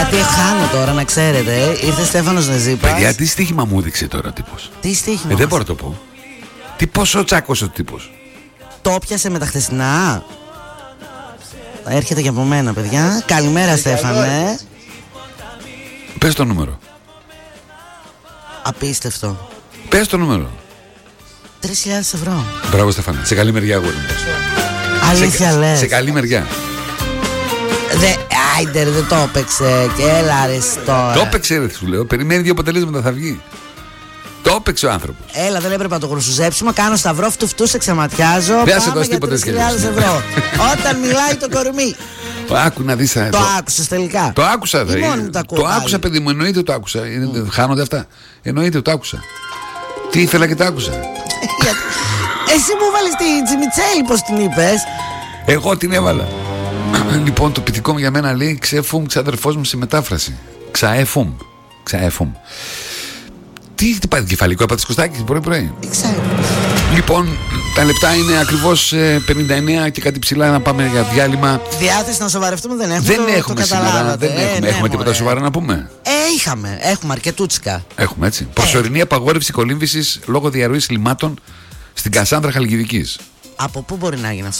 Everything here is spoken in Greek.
Γιατί χάνω τώρα, να ξέρετε. Ήρθε Στέφανος Νεζίπας. Παιδιά, τι στοίχημα μου έδειξε τώρα ο τύπος. Τι στοίχημα? Δεν μπορώ να το πω. Τι πόσο τσάκωσε ο τύπος. Το πιάσε με τα χθεσινά. Έρχεται και από μένα, παιδιά. Καλημέρα, Στέφανε. Πες το νούμερο. Απίστευτο. Πες το νούμερο. 3.000 ευρώ. Μπράβο, Στέφανε. Σε καλή μεριά, αγόρι μου. Αλήθεια λες? Σε καλή μεριά. Άιντερ, δεν το έπαιξε. Και έλα ρε τώρα. Το έπαιξε, ρε, σου λέω. Περιμένει δύο αποτελέσματα, θα βγει. Το έπαιξε ο άνθρωπος. Έλα, δεν έπρεπε να το γρουσουζέψουμε. Κάνω σταυρό, φτου, σε ξεματιάζω. Δεν σε πάμε δώσει για τίποτα 3.000 ευρώ. Όταν μιλάει το κορμί. Το άκου να δεις. Το άκουσες τελικά? Το άκουσα, δε. Το άκουσα, πάλι. παιδί μου, εννοείται το άκουσα. Χάνονται αυτά. Εννοείται το άκουσα. Τι ήθελα και το άκουσα. Εσύ μου βάλεις την Τζιμιτσέλη, πώς την είπες? Εγώ την έβαλα. Λοιπόν, το ποιητικό μου για μένα λέει ξέφουμ, ξαδερφός μου σε μετάφραση. Ξαέφουμ. Ξαέφουμ. Τι πάει κεφαλικό, έπατε Κωστάκη, πρωί-πρωί. Λοιπόν, τα λεπτά είναι ακριβώς 59 και κάτι ψηλά να πάμε για διάλειμμα. Διάθεση να σοβαρευτούμε δεν έχουμε. Δεν έχουμε σήμερα. Δεν έχουμε. Έχουμε τίποτα σοβαρά να πούμε. Έχουμε αρκετούτσικα. Έχουμε, έτσι. Προσωρινή απαγόρευση κολύμβησης λόγω διαρροής λιμάτων στην Κασάνδρα Χαλκιδικής. Από πού μπορεί να γίνει αυτό?